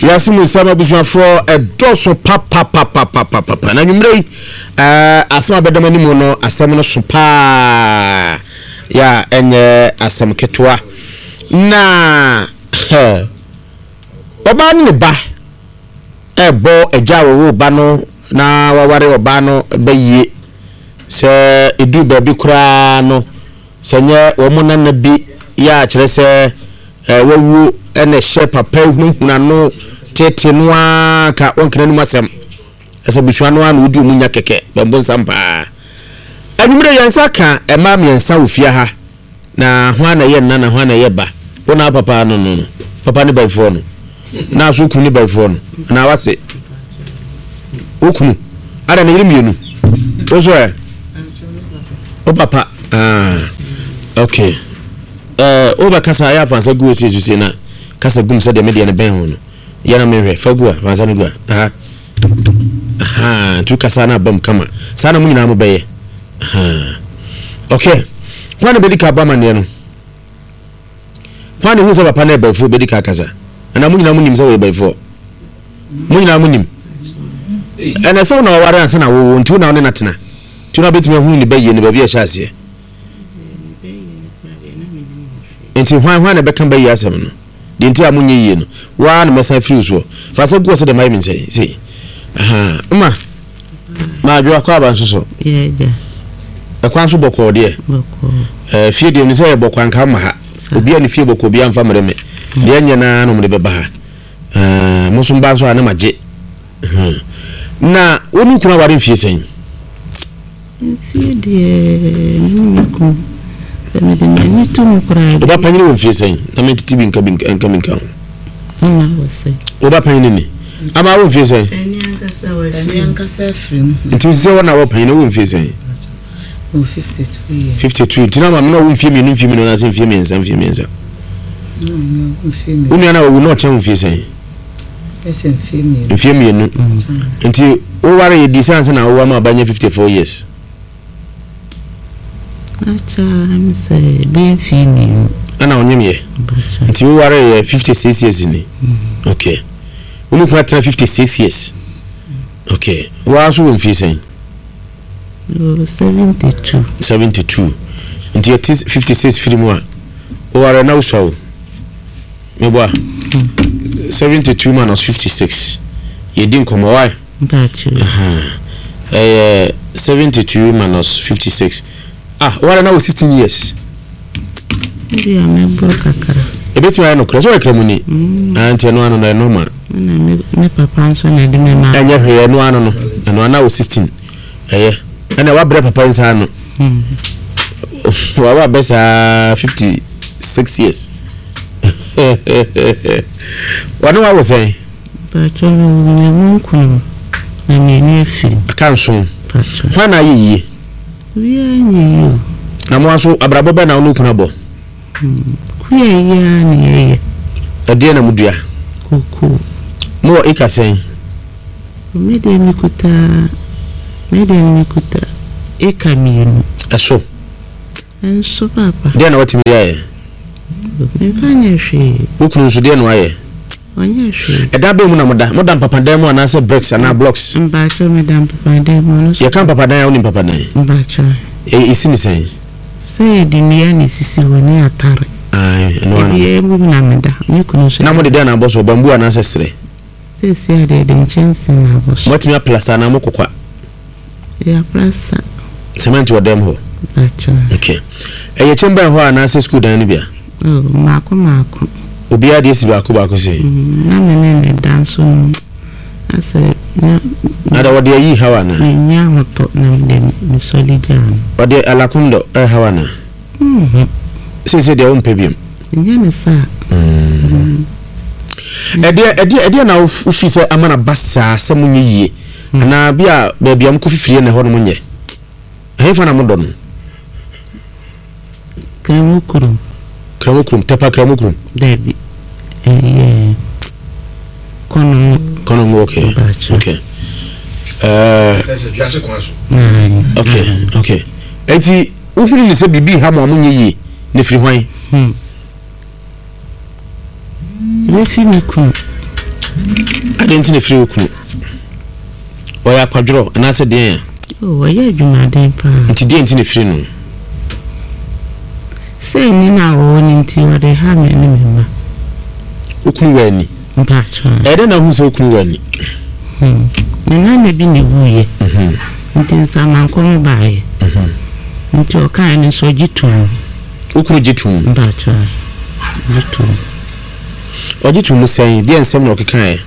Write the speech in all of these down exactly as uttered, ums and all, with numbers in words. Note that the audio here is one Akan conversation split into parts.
Yasimu sama busuafo edoso papa papa papa papa na nwumre eh asema bedama ni mu no asem no so pa ya enye asem ketwa na oba ni ba ebo eja wo ba no na waware oba no baye se edu ba bi kura no senye wo mu na bi ya kire se wawu ene hye papa hunhuna no tete no aka onkra ni masem asa bushwa no an wudi munya keke bambo sampa anumre yansa ka ema miensa ofia ha na hwa na ye na na hwa na ye ba wona papa no no papa ni bai fo no na so kunu ni bai fo no na wase okunu ara na yiri mienu ozo e o papa ah okay eh oba kasa ya fansa guo se juse na kasa gum se de media ne ben ho no yana mehwe fagua fansa ne gua aha aha tu kasa na bam kama sana mu nyina mu beye aha okay wana bedika ba mane no wana hu se papa na bafo bedika kasa ana mu nyina mu nim se we bafo mu nyina mu nim ana so na ware ansa na wo ntu na wona natena tu na betime hu ni beye ne ba bia chase enti hwan hwan na bekan beye asem no de enti amunye yie no wa na mesa free so fa se go se de mai min sei sei aha ma ma bi akwa ba nso so ye ja akwa nso boko de boko eh fie de mi se boko anka ma ha obi ani fie boko obi anfa mreme de anya na no mre beba ha eh musu mba nso ana maje na onu kuna ware fie sei fie de ni ko me de ni to me kura oba panyi won fie sei na me titi bi nka bi nka mi nka na wo sei oba panyi ni ama won fie sei eni ankasa wa eni ankasa frem nti se wona wo panyi won fie sei o fifty-two years fifty-two tina ma me no won fie mi no fie mi no na se fie mi nsa fie mi nsa no no won fie mi unu ana wo no chen won fie sei ese fie mi fie mi no nti o ware ye distance na wo ma banya fifty-four years acha am say ben fie mi ana onyemye nti wo ware ye fifty-six years ni okay unu kwa tra fifty-six years okay wa so won fie sei seventy-two seventy-two nti it is fifty-six film wa o ware na usawo me boa seventy-two minus fifty-six ye din komo why bachi aha eh seventy-two minus fifty-six ah ware na sixteen years maybe am a kakara ebeti wa no kra so kra mu ni anti no ano na normal na me me papa nso na de me ma anya hwe no ano no no na sixteen eh ana wa bre papa nsa no wa wa besa fifty-six years wanu wa wose bachi me won kunu na me ni fi kanso fa na yiyi wi anyi yo na mo aso abrabo be na onu kuna bo ku ye ya ni ye ade na mudua koko mo ikasen me de mi kuta me de mi kuta e kamino eso en so papa de na watimi ya me fanya hwe ukunu so de na waye onye hwe eda be mu na moda moda papa dan mu na se bricks na blocks mbacho me dan papa dan mu ye kan papa dan ya oni papa dan mbacho e isini sen say di mi ani sisi woni atare ai no ano ye mu na me da me kunu so na mo de de na boso bambu na se sere sisi ade de nchense na boso motimi plasta na mo kokwa ya plasta cement wo dem ho mbacho okay e ye chemba ho na se school dan ni bia oh mako mako obi ade esi ba ko ba ko sei na me ne ne danso asa na ada wode yi hawa na nya hoto na de ni solidian wode alakundo e hawa na mhm sese de on pebiem nya ne sa mm ede ede ede na ufi se amana basa se munye yie na bia ba bia mko fifire na ho no munye hefa na modo no kramukuru kramukuru tepa kramukuru debi eh kono kono okay okay eh okay okay eti uhuru ni se bibi ha mo munye yie ne firi hwan hmm le fi mi ku Adentine free okunu. Oya kwadro na se den. Oh, oya adwuma den pa. Nti den ntine free no. Say ni na wo ni nti o de ha me ni mema. Okunu wani. Mpacho. E de na hu se okunu wani. Hmm. Na na me bi ni wuye. Mhm. Nti nsama nkomo baaye. Mhm. Nti o kan ni so jitu. Okunu jitu. Mpacho. Jitu. O jitu mu sen de ensem na okekan e.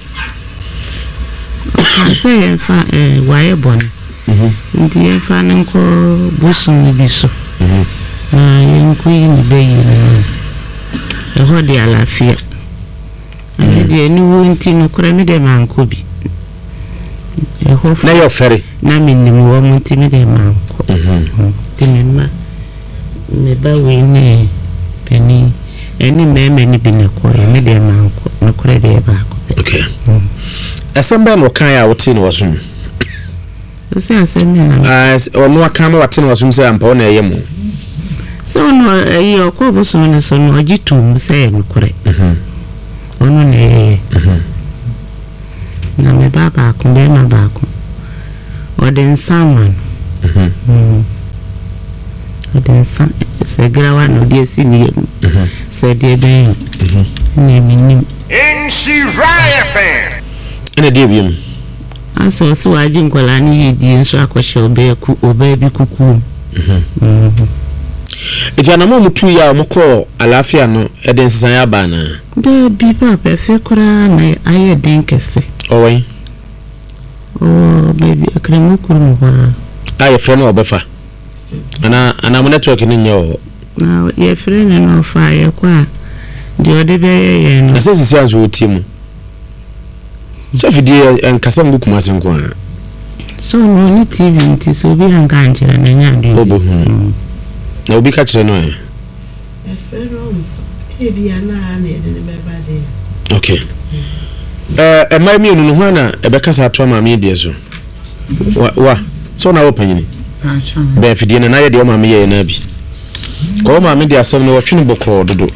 Say en fa eh waye bon. Mhm. Nti en fa nko busu ni biso. Mhm. Na yenku yi ni beyi na. E ho de alafia. Ani de ni wo nti no kora mi de manko bi. E ho Na yo fere. Na mi ni mo mo nti mi de manko. Mhm. Ti mi ma me ba we ni peni eni me me ni bi na ko e mi de manko no kora de ba ko. Okay. Asamba no kan ya wote no wasum. Se asemi na. Ah, ono aka ma wote no wasum se ampa na eyemo. So no eyi okobo so ne so no ojitu mu se no kora. Mhm. Ono ne. Mhm. Na me baba ko be ma ba ko. Oden saman. Mhm. Mm. Oden san se grawa no de si ni. Mhm. Se de ben. Mhm. Ni minim. In she Raya fan. Ene de biem. Aso so waji nkola ni yedi nso akɔhye obe ku obe bi kuku. Mhm. Mhm. Eti anamo mutu ya omko alafia no ede nsesan ya ba na. De bi pa pefe kura na aye den kese. Owen. Oh baby akremu kuru ho. Aye frɛ no obefa. Ana ana mo network ni nya o. Na ye frɛ ne no fa ye kwa. De ode be ye ye no. Asese si anso otie mu. So fidie enkasa ngu kuma senko a. So no ni T V nti so bi hanka anjira na nya de. Obo hu. Na obi ka kire no e. Efero ebi ana na de ne beba de. Okay. Eh e mai mi no ho na e be kasa ato ma mi de so. Wa wa so na opanyini. Pacho. Be fidie na ye de o ma mi ye na bi. Ko ma mi de asem no wotwe no boko dodo.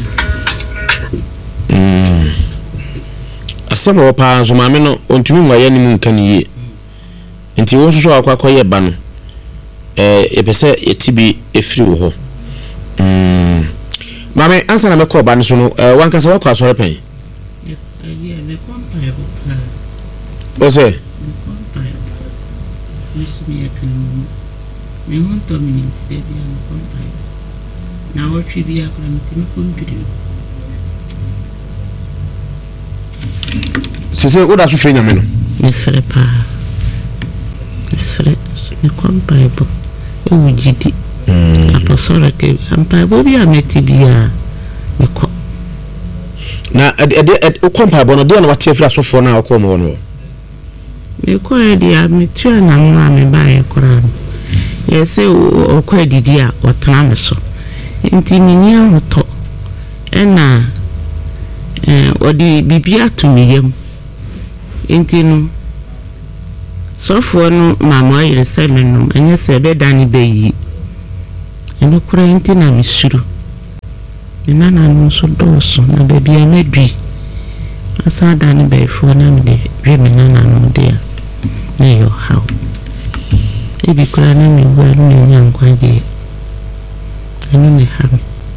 Mm. Asem wo pa nso ma mi no ontumi nwa ye ni mu nka ni ye. Nti wo nso so akwa akoye ba no. Eh epese etibi efiri wo ho. Mm. Mame ansa na mekọ ba no so no eh wankasa wakọ asore pen. Ye me kompa ye O se kompa ye. Misu mi yakanu. Me honto mi nti de bia me kompa ye. Na wo twi bia kora mtimi kompiri. sese oda so frenya me no. Me frɛ pa. Me frɛ me kompa ye bo. E wo jidi. Mm. Apostle ke ampa bo bia meti bia. Me ko. Na ade ade o kompa bo no de na wate afira sofo na akọ mo no. Me ko e dia me tua na mo a me ba ye kora. Ye se o ko edidi a o tana me so. Nti mi ni ahoto. E na eh odi bibia to me yam. Nti no sofo no mama yire se me no enye se be dani be yi. Eno kora nti na me suru. Me nana no so doso na baby a medui. Asa dani be fo na me de re me nana no de a. Na yo how. Ebi kora na me wa no nya nkwa de. Eno ne ha.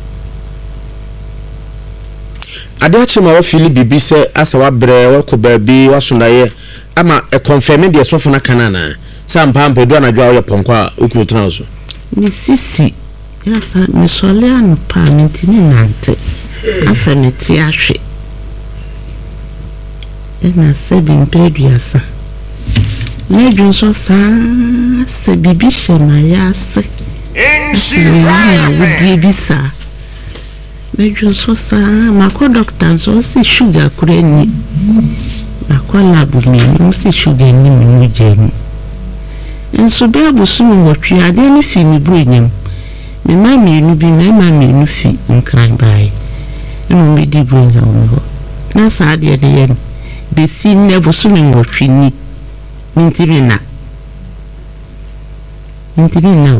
Ade achi ma wa fili bibi se asa wa bre wa ko baabi wa sundaye ama e confirm de sofo na kanana sampa mpa do na dwa wo ponko a okunu tran so. Mi sisi yasa mi sole anu pa mi ntimi nante asa me ti ahwe e na se bi mpeduasa na dwunso sa se bibi shema yase In she na Raya fan. wudi bisa na dwunso sa mako doctor so si sugar kure ni mako lab mi no si sugar ni mi mu jemu enso be abusu mi wotwe ade ni fi ni buenyam me ma mi nu bi na ma mi nu fi nkran bai no me di buenyam ho na sa ade de ye be si ne abusu mi wotwe ni ntibi na ntibi na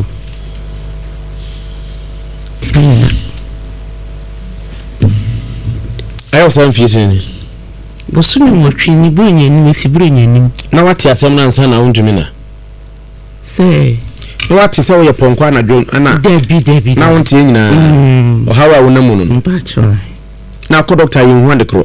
Ayo san fi sen ni. bosu ni wotwi ni bo nyani me fibro nyani na wate asem na nsa na wontumi na say na wate se wo ye ponko anadwo ana debi debi na wonte nyina o hawa wo namu no mpacho na ko doctor yin hu ande kro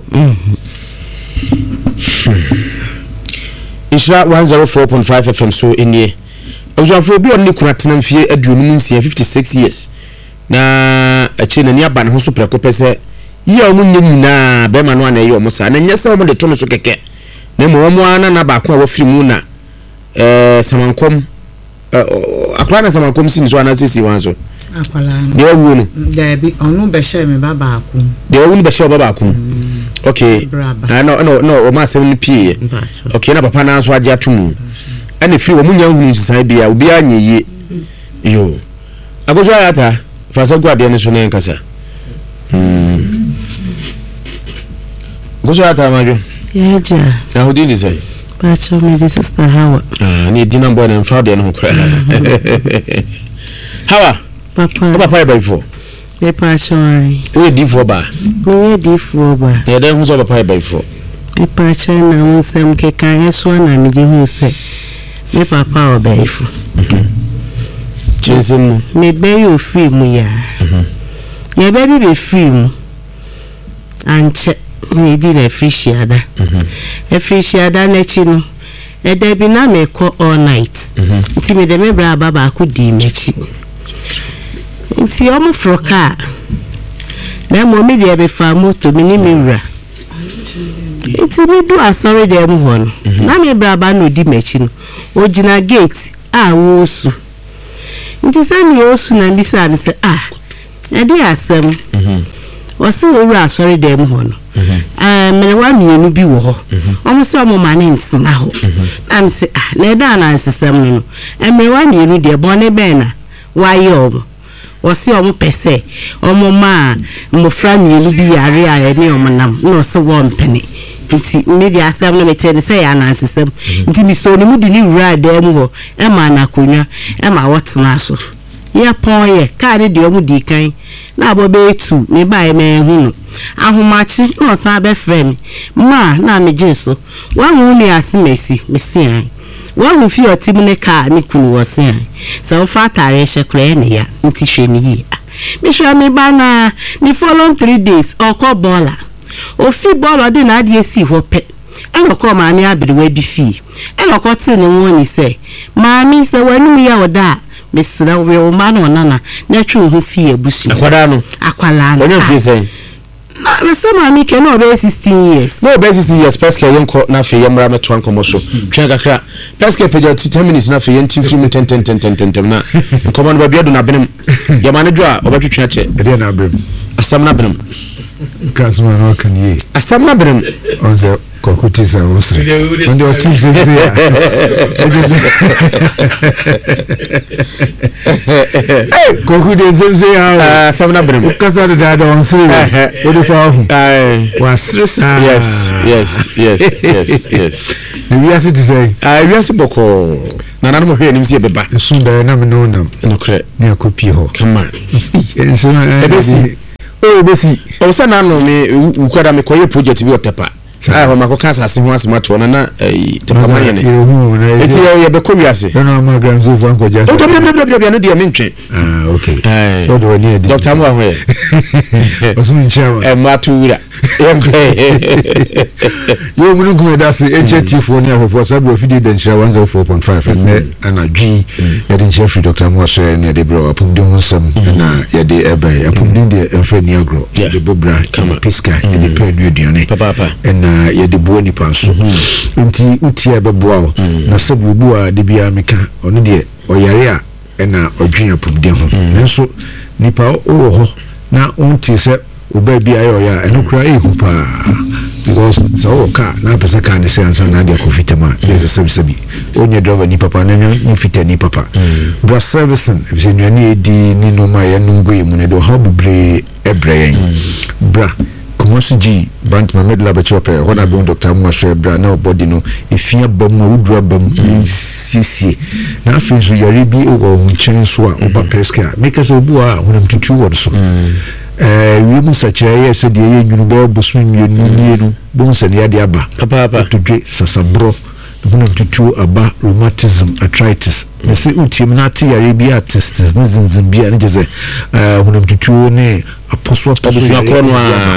Isra one oh four point five F M so enie Ozafo bi on ne kuna tena mfie aduonu nsia fifty-six years na achi na ni aba ne ho so preko pese yi a omu nyina be ma no ana yi omu sa na nyesa omu de to no so keke na mo omu ana na ba ko a wafiri mu na eh samankom eh akwa na samankom si nso ana sisi wanso akwala de wawu no da bi onu be hye me baba aku de wawu no be hye baba aku okay ah no no no o ma asem ni pie okay na papa na so age atomu ana firi omu nya hunu nsisan bia obi anyeye yo agozo ayata fasa guade ne so ne nkasa mm gozo ayata majo yaja na hodi ndi sai pacho me this sister Hawa ah ni dina mbo na mfa de no kura Hawa papa papa e baifo me pacho ai we di fo ba me di fo ba ya den hu so papa e baifo me pacho na unsem ke kan yeso na me di hu se me papa o baifo Chinsimu me be yo free mu ya ye be bi be free mu anche me di na free shiada e free shiada na chi no e da bi na me ko all night nti me de me bra baba ku di mechi nti o mu froka na mo me de be fa moto me ni me wura nti me do asori de mu ho no na me bra ba no di mechi no o gina gate a wo su nti se mi osu na bisa ni se ah e di asem mhm wasi wo wura asori de mu ho no eh me wa mienu bi wo ho omo se omo mane ntsina ho na me se ah na da na asesem no e me wa mienu de bone be na wa ye omo wasi omo pese omo ma mo fra mienu bi yare a e ne omo nam no se wo mpene nti media asem no mete ne se ya na asesem nti mi so ni mu di ni wura de mu ho e ma na konwa e ma wotena so ye pon ye ka de de omu di kan na abobe etu me ba e me hu no ahomachi no sa be frem ma na me jesu wa hu ni asimesi mesi an wa hu fi otim ne ka ni kunu wo se an se o fa tare hye kra ne ya nti hwe ni yi me hwe me ba na ni follow three days oko bola o fi bola de na ade esi ho pe e ko ma mi abiriwa bi fi e ko ti ne woni se ma mi se wanu ya oda mesra we o ma no nana na twu hu fi abusi akwada no akwala no onye fi say na se ma mi ke no be sixteen years no be sixteen years peske yenko na fe yemra meto ankomo so twa kakra peske peja ten minutes na fe yenti fi mu ten ten ten ten ten na nkomo no ba bia do na benem yamane dwo a obetwetwa che e de na benem asam na benem kasuma no kan yi asam na benem onse kokutisa usre onde otise ya eh kokude zemze ya asam na benem ukasa da da onse odi fa hu wa stressa yes yes yes yes yes we are to say ah we are boko na na mo hwe nim se beba sunda na me no nam no kre ne akopi ho come on enso ebesi o besi o sa na no me ukwada me koye project bi otepa ah ho mako kasa ase ho asema to na na tepa manye ne eti ye be ko wiase no ma gram so fo anko just o de bla bla bla no de mentwe ah okay so do ni edi doctor mo ahwe o so nchawa e ma tuura yo mu ngu da se H T fo ni afofo sabi ofidi de ncha one oh four point five ne ana dwi ya de ncha free doctor mo so ne de bro apum de hunsam na ya de ebe apum de enfa ni agro de bobra kama piska de pe du aduane papa papa na ye de bo nipa so nti utia beboa na sabi obu a de bia meka ono de oyare a na odwen apum de ho nso nipa o ho na onti se oba bia yo ya eno kra e hupa because so ka na pesa ka ne se ansa na de ko fitama yes sabi sabi onye driver ni papa na ni fita ni papa bra servicing if you ni di ni no ma ya nungo e mu ne do ha bubre ebre bra komosi ji band Mohammed Labachope hona be doctor mu so ebra na body no efia bam na wudura bam sisi na afinzo yare bi o nchen so a oba preska make us obu a wonam tutu word so eh wiem sakyerɛ yɛ sɛ deɛ yɛ nwunu bɛ bosom mienu mienu bon sɛ ne yade aba papa papa to dwe sasabro honam tutuo aba rheumatism arthritis me se utiem na te yare bi arthritis ne zinzin bi ane jeze eh honam tutuo ne aposo aposo akɔno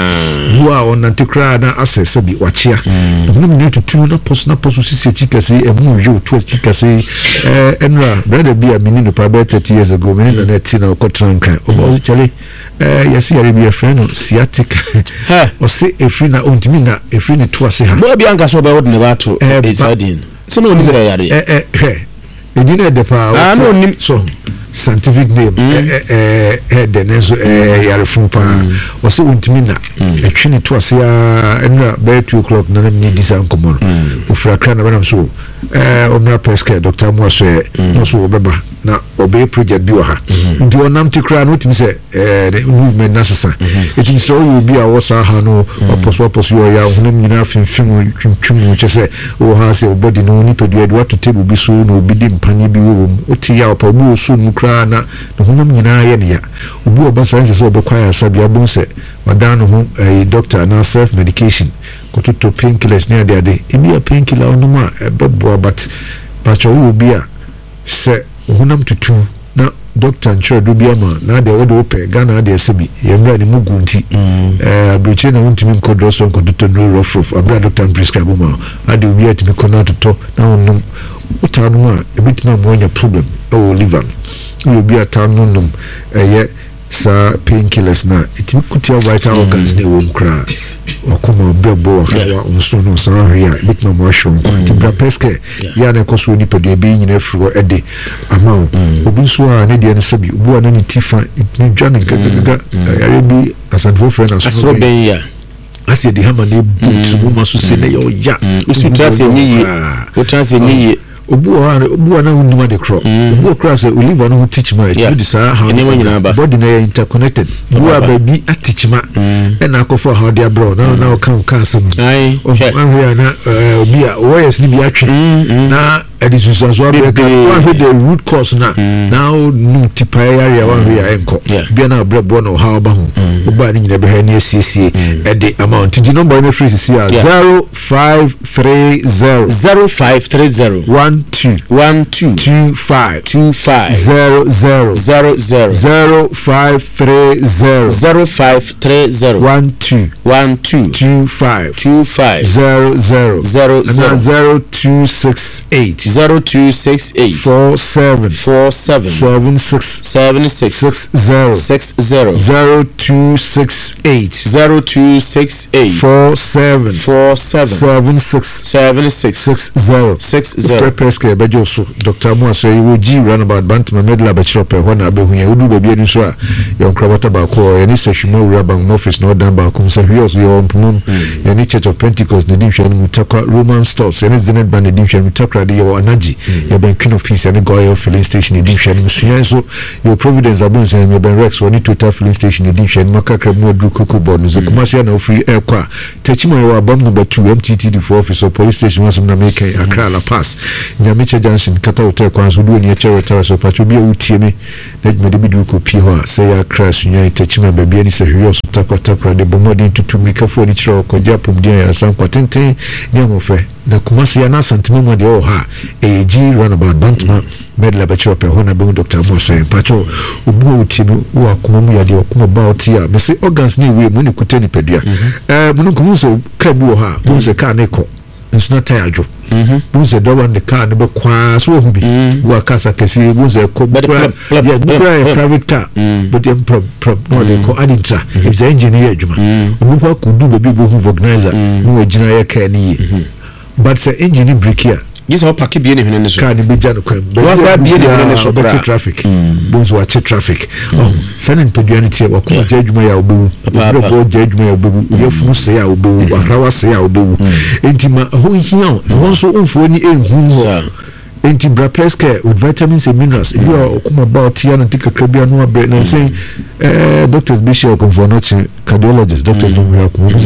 a wa on antikra na asese bi wachia honam ne tutuo na poso na poso sisi chikase emu hwe otu chikase eh enra brother bi a mini no pa about thirty years ago mini na net na okotran kran o chale eh yesi yare bi a friend no sciatica ha o se efri na ontimi na efri ne to ase ha bo bi anka so be wod ne ba to esadin so no ni there yare eh eh eh edina de pa ah no ni so scientific name eh eh eh de nezo eh yare fun pa o se ontimi na etwe ne to ase a enra be two o'clock na na disa nkomo o fra kra na banam so eh omra peske doctor mo so no so obeba na obey project bi wa ha ndi onam ti kra no timi se eh the movement nasasa etimi so you bi a wo sa ha no oposo oposo yo ya honam nyina finfin twintwim chese wo ha se body no ni pedua de wato table bi so no obi di mpanye bi wo o ti ya opa bu so mu kra na honam nyina ye ne ya obi oba science so obekwa ya sabia bon se wadan ho eh doctor na self medication kototo painkillers ne ade ade ebi a painkiller no ma bebo but pacho wo bi a se honam tutu na doctor nchero do bia ma na de wodo ope Ghana de sebi yemra ni mugunti eh abroche na untimi nkodro so nkodoto no rough rough abra doctor prescribe ma ade obi atimi kona toto na onum utanu a ebitima mo nya problem o liver obi atanu num eh sa painkillers na itimi kutia vital organs ne wo mkra okoma brebo wa onso no sa hia bitima mo hwe nko tibra peske ya na koso ni pede be nyina firo ede ama obi so a ne de ne sabi obu a ne tifa ni dwane kaka ya bi asanfo friend aso so ben ya asi de hama ne boot mo maso se ne yo ya usu trase nyiye o trase nyiye obu a obu na nduma de cro obu cro say Oliver no teach ma it be say how body na interconnected obu a baby atichima e na akofo how dey bro na na o kan kan sam ai o na obi a wires ni bi atwe na edisusan so abeka one hit the root cause na now no tipa area one we are enko bia na brebo no how ba ho oba ni nyina be ha ni asiesie e de amount di number na free C R zero five three zero zero five three zero one two one two two five two five zero zero zero zero zero five three zero zero five three zero one two one two two five two five zero zero zero zero zero two six eight zero two six eight four seven four seven seven six seven six six zero six zero zero two six eight zero two six eight four seven four seven seven six seven six six zero six zero. Preske bejo so Doctor Mo so you will G runabout Bantama Medla Bachiro pe ho na abehu ya odu baby enu so a yon krabata ba ko eni sehimo wura bang office no dan ba kum se hwios yo mpum eni Church of Pentecost ne dimhwe no mutakwa Roman stores eni Zenit band ne dimhwe mutakra de yo anaji yo ben Queen of Peace eni Goyo filling station ne dimhwe no suyan so yo Providence abun se yo ben Rex woni Total filling station ne dimhwe no makakra mu odru koko board no ze kumasi na free air kwa techimo yo abam number two M T T D for office or police station wasum na make Accra La Pass Nyamiche Johnson kata hotel kwa nsudu ni eche hotel so pacho bia utie me na dwumade bi du ko pie ho a say ya crash nya itachima ba bia ni se hwe so takwa takwa de bomodi tutu mikafo ni chiro ko japum dia ya san kwatenten ni ahofe na kumasi ya na santimo mo de o ha e ji runabout Bantama Medla Bachiro pe ho na be Doctor Mo so pacho obu utie me wo akoma mu ya de akoma ba otia me say organs ni we mu ni kutani pedua eh mu nkumu so ka bi wo ha mu se ka ne ko it's not tired mhm bunze do one the car be kwa so hu bi wa kasa kesi bunze ko yeah private car but them prob prob no they call adintra if the engineer adwuma obu kwa kudu be bi go hu organizer no wagina ya ka ni but the engine break here Yes, how pack be any so. Can be jano kwem. Was that be any so traffic. Bonzo watch traffic. Oh, sending peduanity wa ko judgment ya obu. Papa ko judgment ya obu. Yefu se ya obu, arawa se ya obu. Entima ho hian, ho so onfo ni ehun ho. Enti bra pleske with vitamins and minerals. You are come about here and take a crabia no abre na say eh doctors be share come for nothing cardiologist doctors don't work.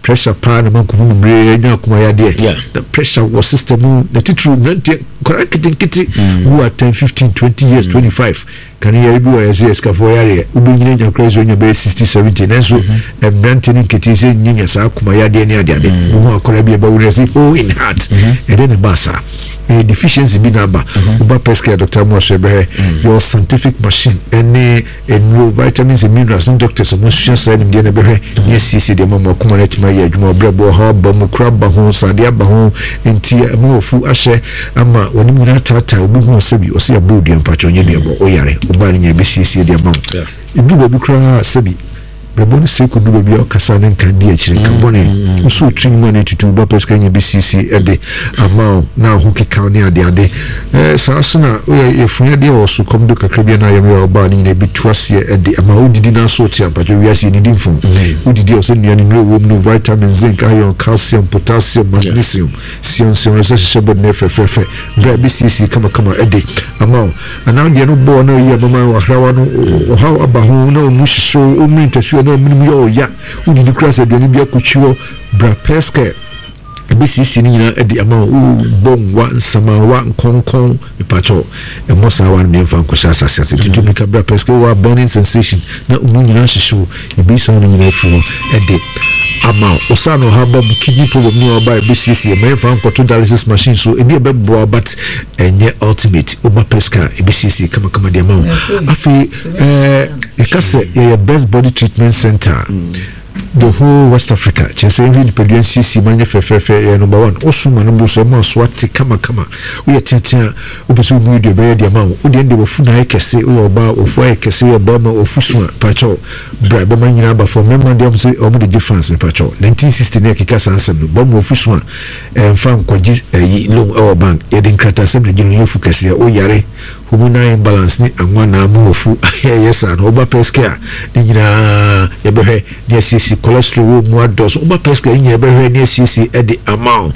pressure pa na manko mu mbre nya akoma ya de the pressure was system na titru nante correct nkiti who are ten fifteen twenty years twenty-five kan ya bi wa yesi escafo yare ubinyine nya crazy onya be sixty seventy nanso emrante ni nkiti se nyinya sa akoma ya de ni ade ade wo akora bi e ba wure si oh in heart e de ne basa a deficiency bi naba uba pesca Doctor Mwasebe your scientific machine any and vitamins and minerals and doctors mo sua say nim de na behwe yes yes de mama kuma na tima ya adwuma brebo ha ba mu kraba ho sade aba ho enti mo ofu ahye ama woni mu na tata obi hu osebi osi abodi ampacho nye de bo oyare uba ni be sisi de mama idu ba bi kra sebi brebo ni se ko du ba kasa ne kan di akire kan bone usu trim money tutu ba pesca nye B C C ede ama na ho keka ne ade ade eh saasuna e funya de osu kom do kakra bia na yemi oba ni na bituase ede ama odidi na so ti ampajo wiase ni dimfo odidi o se nuane no wo no vitamins zinc iron calcium potassium magnesium sian sian so se bod ne fefefe bra B C C kama kama ede ama ana de no bo na yi mama wa hrawa no o ha aba ho na o mu hyeso o mu ntasu no minimum yo ya udidi krasa de ni bia kuchiwo bra pesca B C C ni nyina edi ama u bomwa nsamawa nkonkon ipacho e mosa wa ni mfa nkohya asase ase tutu mi kabra pesca wa burning sensation na umu nyina hyeso e bi sa no nyina fu edi ama osano haba kidney problem ni oba B C C e mfa nkoto dialysis machine so e bi e bebo but enye ultimate oba pesca e B C C kama kama de ama afi eh e kase ye best body treatment center the whole West Africa chese ni pedien C C manye fefefe number one osuma no bo so ma swati kama kama we tiatia obeso mu de be de ama o de ndebo funa ekese o oba ofu ekese o ba ma ofu so pacho bra be ma nyina ba for member dem say o mo the difference me pacho nineteen sixty ne kika sansem no ba mo ofu so emfa nkwaji yi loan e bank e de nkrata sem de ginu yofu kese o yare hormonal imbalance ni anwa na mu ofu yesa no oba pesca ni nyina ye behwe ni asisi cholesterol mu ados oba pesca ni ye behwe ni asisi e de amount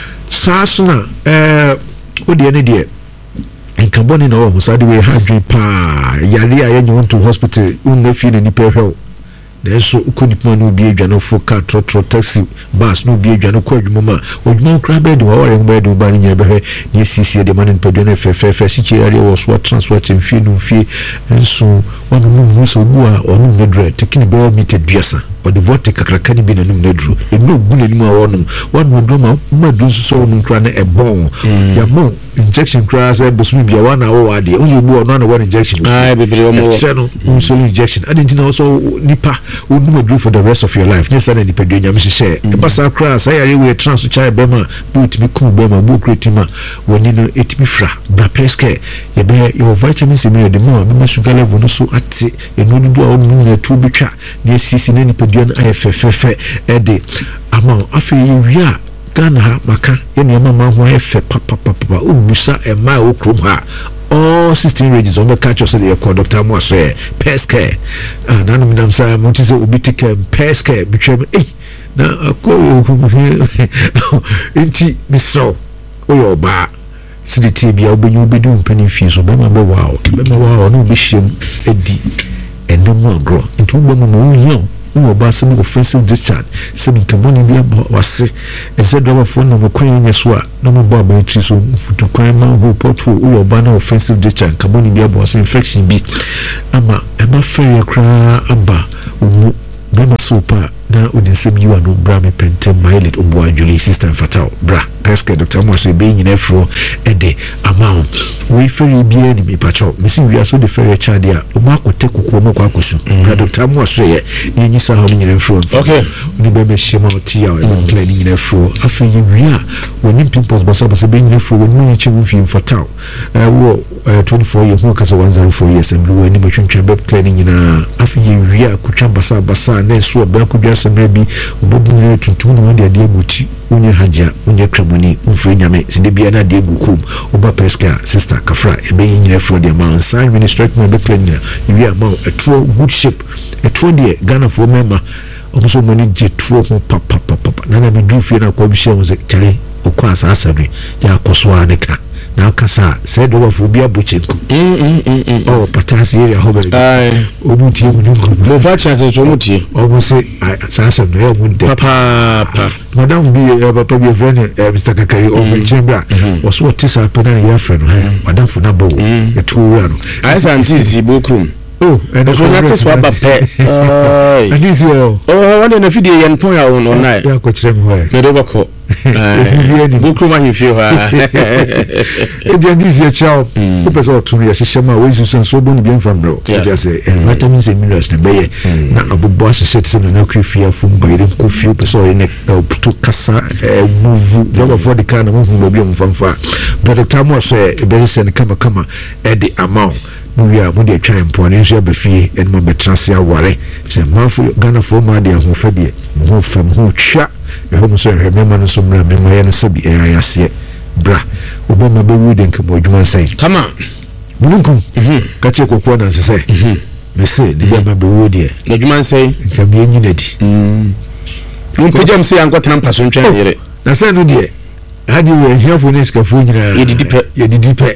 sasuna eh odi ene de enkaboni na wo sade we hadwe pa yare a yenye won to hospital unna fi ni pehwe nenso ukonipa no bi adwane fo ka trotro taxi bus no bi adwane ko adwuma odwuma kra be de wa re do ba ni nyebe ni asisi de manin pedone fefefe si chirare wo so transfer mfi no mfi enso wonu mu so bua onu medre tekini be meter duasa o de vote kakraka ni bi na num nedru e no gu na nimu a wonu wonu do ma ma du so wonu kra na e bon ya bon injection kra say bosumi bia wa na wo ade unzo bu ono na one injection ah bebere o mo insulin injection adinti na also nipa would not do for the rest of your life. Yes, I need to do your share. Basa cross, I will transfer child bema, put me cool bema, book cretima, when you know it be fra, bra pesca, your vitamins in the more, the sugar level no so at it, and no do our moon to be cat, near season any pedion I F F a day. Among after you are. Ghana maka yeni mama ho efe papa papa ubusa e ma okrom ha all sixteen regions on the catch us the Doctor Mwaswe pesca ah nanu minam sa mo tise obi tike pesca bitwem eh na akọ enti miso oyo ba siditi bia obenyu obedi mpani fi so be ma be wow be ma wow no be hiem edi enemu agro enti wo mo mo yin no ba some offensive discharge some company bi wase eze driver phone no kwan nyeso a no mo ba ba tri so futu kwan ma ho portfolio wo ba na offensive discharge company bi wase infection bi ama e ma fair kra aba omu be ma so pa na odin sem you no bra me pentem milet obo ajuli system fatal bra pesca Doctor Mwaswe be nyina fro ede ama we ferry bi ani me pacho me si wi aso de ferry charge a o ma kote kukuo mo kwa kosu bra Doctor Mwaswe ye ni nyi sa ho nyina fro okay ni be be shema oti a e plan nyina fro afa yi wi a woni pimples basa basa be nyina fro woni nyi chewu fi fatal eh wo twenty-four years ho kasa one oh four years and we ni mo twentwa be plan nyina afa yi wi a kutwa basa basa na so oba kudwa semre bi obobu nyina tuntum no de ade aguti unye haja unye kramuni unfre nyame sinde bia na de gukum oba pesca sister kafra ebe nyina fro de ma sign ministry mo be plan nyina wi ama etro good shape etro de Ghana for member omuso moni je tro ho papa papa na na me du fie na kwa bi she mo se chale okwa asa asabi ya koso aneka na kasa say do for bi abochenku oh patasi area ho be obu tie mu nko mo fa chance so mo tie obu say sasa no e mu de papa pa madam bi papa bi friend Mister Kakari of chamber was what is happening here friend madam for na bo e tuwa no ai santi bokrum oh and so that is what bape eh and this oh oh one na video yen pon ya won online ya ko kire mu me do bako bokrum ma hifio ha e dia this ya chao o peso tun ya sishema we su so bon bien from bro just say vitamins and minerals na beye na abobo asese tse na kwifia fu mbayire kofi peso ne to kasa move job for the kind of move bi mfamfa but the time was e be se kama kama e the amount we are with the trying point nso abafie enmo betrase aware se manfo Ghana for ma de ho fadie mo fam ho twa e ho so hwe mema no so mra mema ye no sabi e ayase bra obama be wu de nkamo adwuma sai come on mununkum mhm ka che kokko na se mhm me se de ba be wu de adwuma sai nkam ye nyina di mhm no pejam se yankotena mpaso ntwan yere na se no de hadi we here for next kafu nyina ye didi pe ye didi pe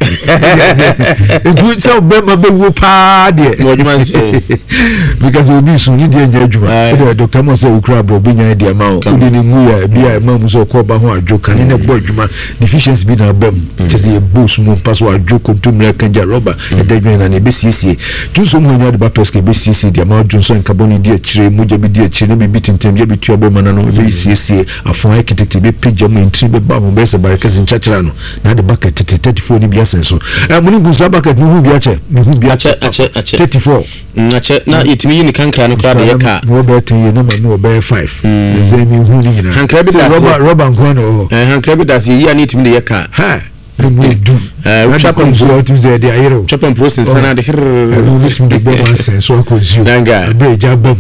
edu so be ma be wo pa de no adwuma say because we be so ni de nya adwuma e doctor mo say ukra bro be nya de ma o de ni mu ya bi a ma mu so ko ba ho adwo kan ne bo adwuma deficiency bi na bam tese ye boost mo paso adwo kontum na kanja rubber e de dwen na ne be siesie tu so mo nya de ba peske be siesie de ma adwo so en carbon di akire mo je bi di akire ne bi bitintem ye bi tu abo ma na no be siesie afon architect be page mo entry be ba mo bese baraka sin chachara no na de bucket thirty-four ni bia senso eh muni gunsa bucket ni hu bia che ni hu bia che thirty-four na che na itimi yini kanka no kwa de ka no be ten ye no ma no be five ze ni hu ni nyina hankra bi da rubber rubber nko no eh hankra bi da se yi ani itimi de ye ka ha mo du eh chapon pro to ze de ayero chapon process na de hir no litimi de bo ma senso ko ju danga be ja bam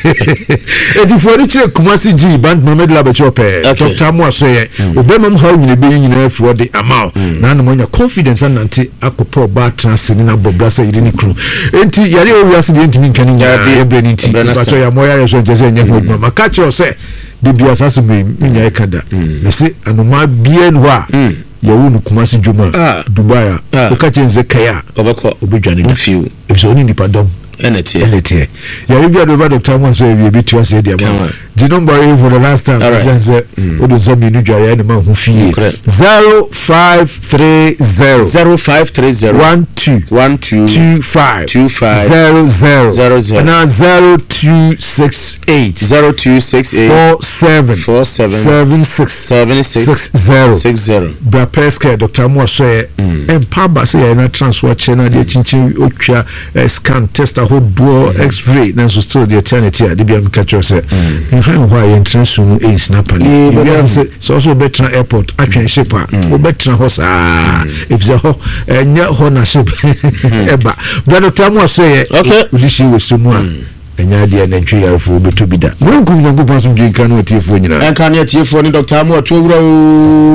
e di fori chire Kumasi G band Mohamed Labachope Doctor Mo so ye obema mo ha nyine be nyina for the amount na no nya confidence and anti akopro ba transini na bobrasa yiri ni kru enti yare o wiase de ntimi nkani nya be ebre ni ti ba to ya moya ye so jese nya ho ma ka che o se de bia sase me nya e kada me se anoma bia no a yawu no Kumasi Juma Dubai o ka che nze kaya obako obedwane da fiu e so ni nipadom enetie enetie ya review do ba Doctor Mo so e bi tu ase dia ma the number for the last time is o do so mi nu dwa ya na ma hu fie zero five three zero zero five three zero one two one two two five two five zero zero zero zero na zero two six eight zero two six eight four seven four seven seven six seven six six zero six zero bra peske Doctor Mo so e empa ba se ya na transfer channel de chinchin otwa scan test ho do x-ray na so still the eternity a de bia me catch us how why international a snapper you say so so better airport atwen ship a o better house ah if the ho enya ho na ship eba but Doctor Mo say okay we shi we so mu a enya de na ntwe yarfo beto bi da mo nkum nyankopon so dwin kan o tiefo nyina en kan ya tiefo ni Doctor Mo to wura o